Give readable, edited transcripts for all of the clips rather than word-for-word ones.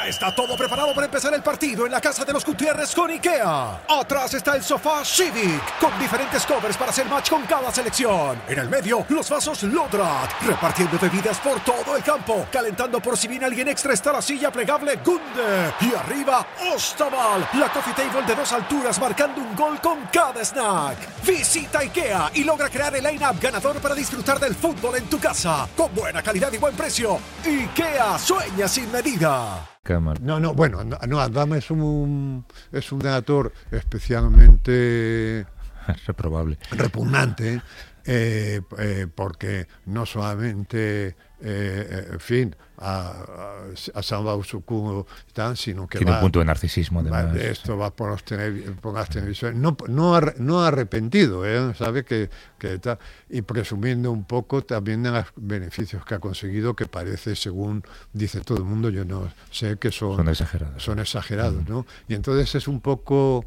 Ya está todo preparado para empezar el partido en la casa de los Gutiérrez con IKEA. Atrás está el sofá Civic, con diferentes covers para hacer match con cada selección. En el medio, los vasos Lodrat, repartiendo bebidas por todo el campo. Calentando por si viene alguien extra está la silla plegable Gunde. Y arriba, Ostaval, la coffee table de 2 alturas marcando un gol con cada snack. Visita IKEA y logra crear el line-up ganador para disfrutar del fútbol en tu casa. Con buena calidad y buen precio. IKEA sueña sin medida. Bueno, Adama es un actor especialmente repugnante, porque no solamente, en fin, ha salvado su culo, sino que tiene un punto de narcisismo, además. Esto va por las televisiones, no arrepentido, sabe que está, y presumiendo un poco también de los beneficios que ha conseguido, que parece, según dice todo el mundo, yo no sé, que son exagerados, ¿no? Y entonces es un poco...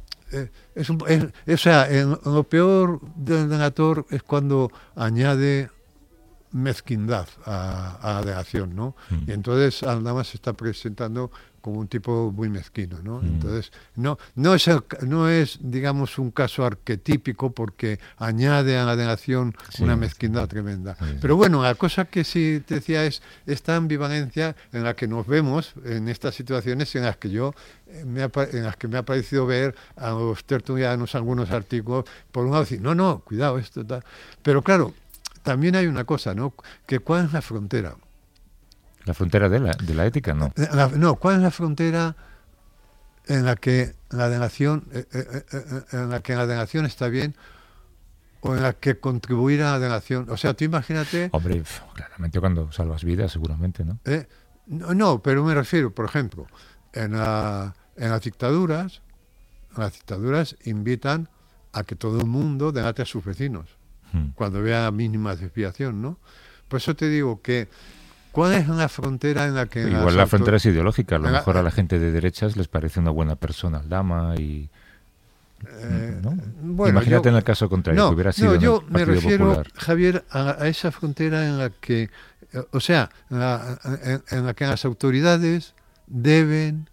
o sea, lo peor del actor es cuando añade mezquindad a la delación, ¿no? Y entonces Aldama se está presentando como un tipo muy mezquino, ¿no? Entonces no es, digamos, un caso arquetípico, porque añade a la delación una mezquindad tremenda. Pero bueno, la cosa que sí te decía es esta ambivalencia en la que nos vemos en estas situaciones, en las que me ha parecido ver a los tertulianos algunos artículos, por un lado decir, no, cuidado, esto tal. Pero claro, también hay una cosa, ¿no? Que ¿cuál es la frontera? ¿La frontera de la ética? No. ¿Cuál es la frontera en la que la denación está bien, o en la que contribuir a la denación? O sea, tú imagínate... Hombre, claramente cuando salvas vidas, seguramente, ¿no? No, pero me refiero, por ejemplo, en las dictaduras invitan a que todo el mundo delate a sus vecinos cuando vea la mínima desviación, ¿no? Por eso te digo que ¿cuál es la frontera en la que... Igual la frontera es ideológica. A lo mejor a la gente de derechas les parece una buena persona Aldama y... ¿no? Bueno, imagínate en el caso contrario, que hubiera sido yo me refiero, Popular. Javier, a esa frontera en la que... O sea, en la que las autoridades deben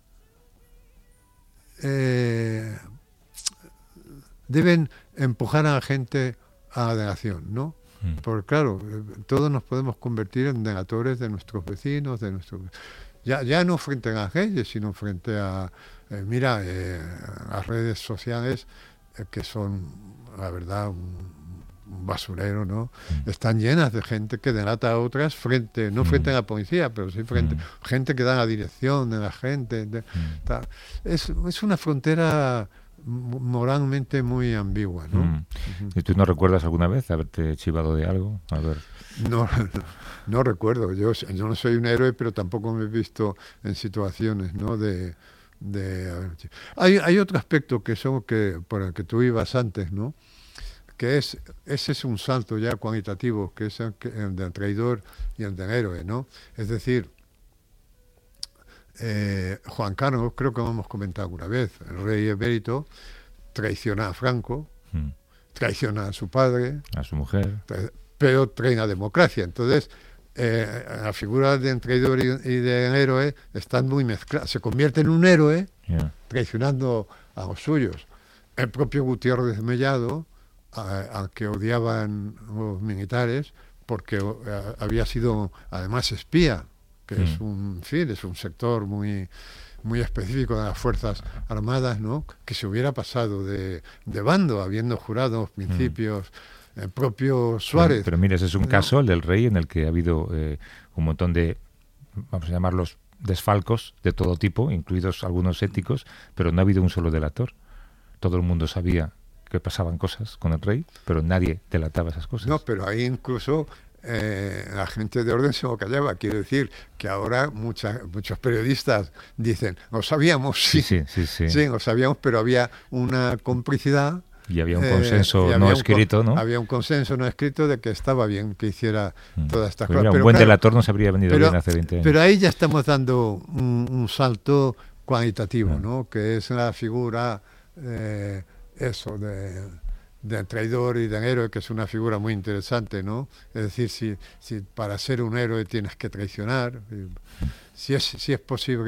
empujar a la gente a la denación, ¿no? Porque claro, todos nos podemos convertir en denatores de nuestros vecinos, ya no frente a las leyes, sino frente a las redes sociales, que son, la verdad, un basurero, ¿no? Están llenas de gente que denata a otras no frente a la policía, pero sí gente que da la dirección de la gente. Es una frontera moralmente muy ambigua, ¿no? ¿Y tú no recuerdas alguna vez haberte chivado de algo? A ver. No recuerdo. Yo no soy un héroe, pero tampoco me he visto en situaciones, ¿no? Hay otro aspecto por el que tú ibas antes, ¿no? Que ese es un salto ya cuantitativo, que es el del traidor y el del héroe, ¿no? Es decir, Juan Carlos, creo que lo hemos comentado alguna vez, el rey emérito, traiciona a Franco, traiciona a su padre, a su mujer, pero trae la democracia. Entonces, la figura de traidor y de héroe están muy mezcladas. Se convierte en un héroe traicionando a los suyos. El propio Gutiérrez Mellado, al que odiaban los militares, porque había sido además espía, que es un sector muy específico de las Fuerzas Armadas, ¿no? Que se hubiera pasado de bando, habiendo jurado los principios. El propio Suárez. Pero mira, ese es un caso, el del rey, en el que ha habido un montón de, vamos a llamarlos, desfalcos de todo tipo, incluidos algunos éticos, pero no ha habido un solo delator. Todo el mundo sabía que pasaban cosas con el rey, pero nadie delataba esas cosas. No, pero ahí incluso la gente de orden se lo callaba. Quiero decir que ahora muchos periodistas dicen, lo sabíamos, sí, lo sabíamos, pero había una complicidad. Y había un consenso no escrito, ¿no? Había un consenso no escrito de que estaba bien que hiciera todas estas pues cosas. Mira, un buen delator nos habría venido bien hace 20 años. Pero ahí ya estamos dando un salto cualitativo, ¿no? Que es la figura, del traidor y del héroe, que es una figura muy interesante, ¿no? Es decir, si para ser un héroe tienes que traicionar, si es posible